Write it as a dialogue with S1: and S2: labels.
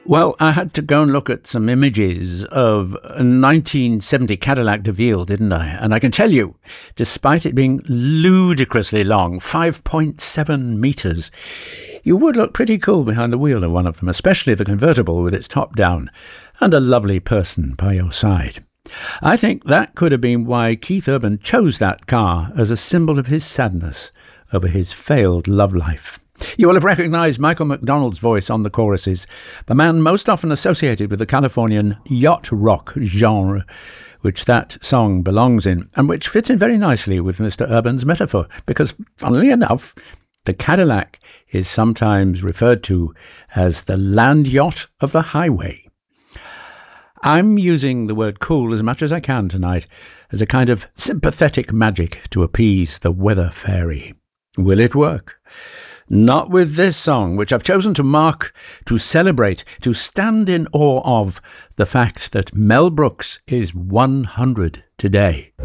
S1: Well, I had to go and look at some images of a 1970 Cadillac DeVille, didn't I? And I can tell you, despite it being ludicrously long, 5.7 metres, you would look pretty cool behind the wheel of one of them, especially the convertible with its top down, and a lovely person by your side. I think that could have been why Keith Urban chose that car as a symbol of his sadness over his failed love life. You will have recognised Michael McDonald's voice on the choruses, the man most often associated with the Californian yacht rock genre, which that song belongs in, and which fits in very nicely with Mr. Urban's metaphor, because, funnily enough, the Cadillac is sometimes referred to as the land yacht of the highway. I'm using the word cool as much as I can tonight as a kind of sympathetic magic to appease the weather fairy. Will it work? Not with this song, which I've chosen to mark, to celebrate, to stand in awe of the fact that Mel Brooks is 100 today.